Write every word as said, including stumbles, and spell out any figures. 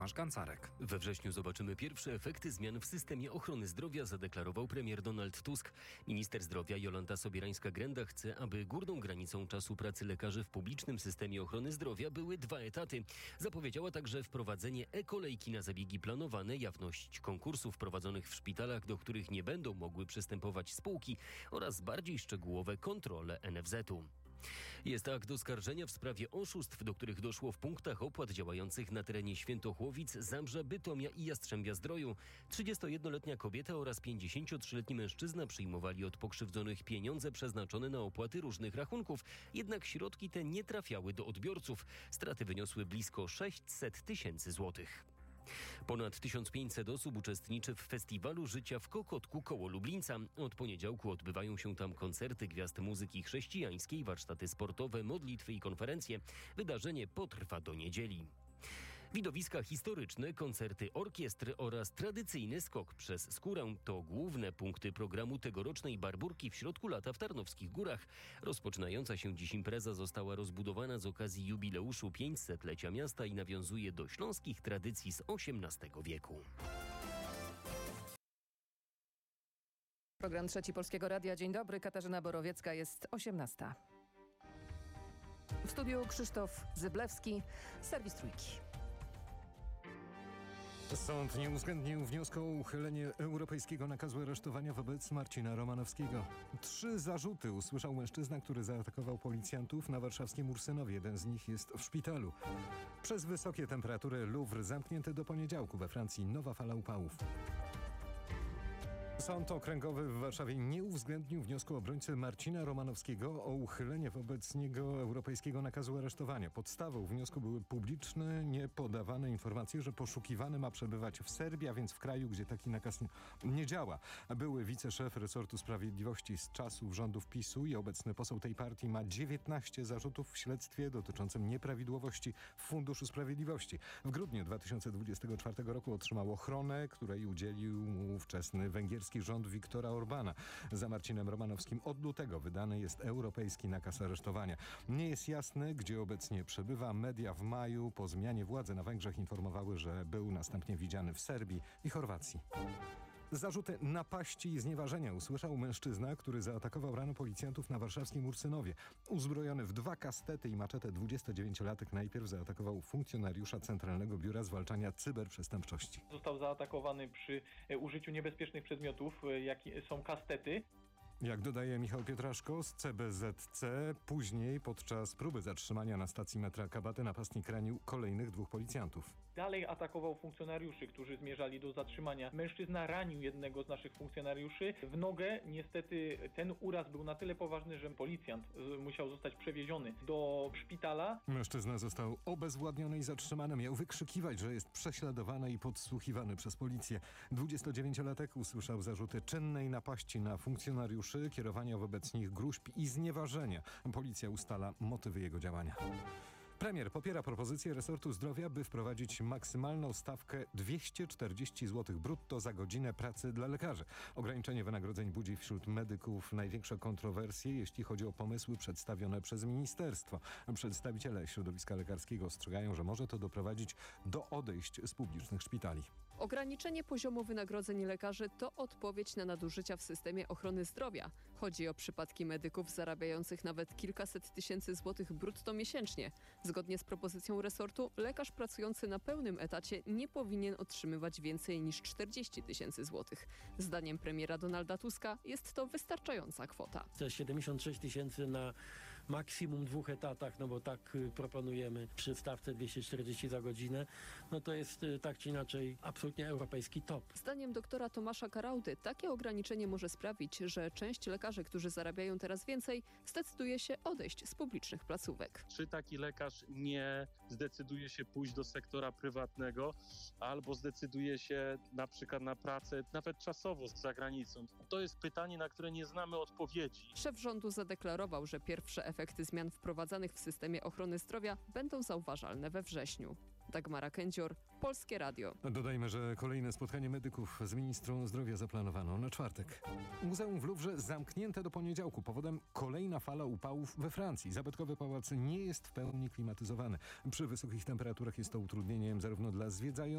Masz Gancarek. We wrześniu zobaczymy pierwsze efekty zmian w systemie ochrony zdrowia, zadeklarował premier Donald Tusk. Minister zdrowia Jolanta Sobierańska-Grenda chce, aby górną granicą czasu pracy lekarzy w publicznym systemie ochrony zdrowia były dwa etaty. Zapowiedziała także wprowadzenie e-kolejki na zabiegi planowane, jawność konkursów prowadzonych w szpitalach, do których nie będą mogły przystępować spółki oraz bardziej szczegółowe kontrole N F Z u. Jest akt oskarżenia w sprawie oszustw, do których doszło w punktach opłat działających na terenie Świętochłowic, Zabrza, Bytomia i Jastrzębia-Zdroju. trzydziestojednoletnia kobieta oraz pięćdziesięciotrzyletni mężczyzna przyjmowali od pokrzywdzonych pieniądze przeznaczone na opłaty różnych rachunków, jednak środki te nie trafiały do odbiorców. Straty wyniosły blisko sześćset tysięcy złotych. Ponad tysiąc pięćset osób uczestniczy w Festiwalu Życia w Kokotku koło Lublińca. Od poniedziałku odbywają się tam koncerty gwiazd muzyki chrześcijańskiej, warsztaty sportowe, modlitwy i konferencje. Wydarzenie potrwa do niedzieli. Widowiska historyczne, koncerty orkiestry oraz tradycyjny skok przez skórę to główne punkty programu tegorocznej Barburki w środku lata w Tarnowskich Górach. Rozpoczynająca się dziś impreza została rozbudowana z okazji jubileuszu pięćsetlecia miasta i nawiązuje do śląskich tradycji z osiemnastego wieku. Program Trzeci Polskiego Radia. Dzień dobry, Katarzyna Borowiecka, jest osiemnasta. W studiu Krzysztof Zyblewski, serwis Trójki. Sąd nie uwzględnił wniosku o uchylenie europejskiego nakazu aresztowania wobec Marcina Romanowskiego. Trzy zarzuty usłyszał mężczyzna, który zaatakował policjantów na warszawskim Ursynowie. Jeden z nich jest w szpitalu. Przez wysokie temperatury Louvre zamknięty do poniedziałku. We Francji nowa fala upałów. Sąd Okręgowy w Warszawie nie uwzględnił wniosku obrońcy Marcina Romanowskiego o uchylenie wobec niego europejskiego nakazu aresztowania. Podstawą wniosku były publiczne, niepodawane informacje, że poszukiwany ma przebywać w Serbii, a więc w kraju, gdzie taki nakaz nie, nie działa. Były wiceszef resortu sprawiedliwości z czasów rządów PiSu i obecny poseł tej partii ma dziewiętnaście zarzutów w śledztwie dotyczącym nieprawidłowości w Funduszu Sprawiedliwości. W grudniu dwa tysiące dwudziestego czwartego roku otrzymał ochronę, której udzielił mu ówczesny węgierski rząd Viktora Orbana. Za Marcinem Romanowskim od lutego wydany jest europejski nakaz aresztowania. Nie jest jasne, gdzie obecnie przebywa. Media w maju po zmianie władzy na Węgrzech informowały, że był następnie widziany w Serbii i Chorwacji. Zarzuty napaści i znieważenia usłyszał mężczyzna, który zaatakował rano policjantów na warszawskim Ursynowie. Uzbrojony w dwa kastety i maczetę dwudziestodziewięciolatek najpierw zaatakował funkcjonariusza Centralnego Biura Zwalczania Cyberprzestępczości. Został zaatakowany przy użyciu niebezpiecznych przedmiotów, jakie są kastety. Jak dodaje Michał Pietraszko z C B Z C, później podczas próby zatrzymania na stacji metra Kabaty napastnik ranił kolejnych dwóch policjantów. Dalej atakował funkcjonariuszy, którzy zmierzali do zatrzymania. Mężczyzna ranił jednego z naszych funkcjonariuszy w nogę. Niestety ten uraz był na tyle poważny, że policjant musiał zostać przewieziony do szpitala. Mężczyzna został obezwładniony i zatrzymany. Miał wykrzykiwać, że jest prześladowany i podsłuchiwany przez policję. dwudziestodziewięciolatek usłyszał zarzuty czynnej napaści na funkcjonariuszy, kierowania wobec nich gruźb i znieważenia. Policja ustala motywy jego działania. Premier popiera propozycję resortu zdrowia, by wprowadzić maksymalną stawkę dwieście czterdzieści złotych brutto za godzinę pracy dla lekarzy. Ograniczenie wynagrodzeń budzi wśród medyków największe kontrowersje, jeśli chodzi o pomysły przedstawione przez ministerstwo. Przedstawiciele środowiska lekarskiego ostrzegają, że może to doprowadzić do odejść z publicznych szpitali. Ograniczenie poziomu wynagrodzeń lekarzy to odpowiedź na nadużycia w systemie ochrony zdrowia. Chodzi o przypadki medyków zarabiających nawet kilkaset tysięcy złotych brutto miesięcznie. Zgodnie z propozycją resortu, lekarz pracujący na pełnym etacie nie powinien otrzymywać więcej niż czterdzieści tysięcy złotych. Zdaniem premiera Donalda Tuska jest to wystarczająca kwota. siedemdziesiąt sześć tysięcy na maksimum dwóch etatach, no bo tak proponujemy przy stawce dwieście czterdzieści za godzinę, no to jest tak czy inaczej absolutnie europejski top. Zdaniem doktora Tomasza Karaudy takie ograniczenie może sprawić, że część lekarzy, którzy zarabiają teraz więcej, zdecyduje się odejść z publicznych placówek. Czy taki lekarz nie zdecyduje się pójść do sektora prywatnego albo zdecyduje się na przykład na pracę nawet czasowo za granicą? To jest pytanie, na które nie znamy odpowiedzi. Szef rządu zadeklarował, że pierwsze efekty zmian wprowadzanych w systemie ochrony zdrowia będą zauważalne we wrześniu. Dagmara Kędzior, Polskie Radio. Dodajmy, że kolejne spotkanie medyków z ministrą zdrowia zaplanowano na czwartek. Muzeum w Louvre zamknięte do poniedziałku. Powodem kolejna fala upałów we Francji. Zabytkowy pałac nie jest w pełni klimatyzowany. Przy wysokich temperaturach jest to utrudnieniem zarówno dla zwiedzających,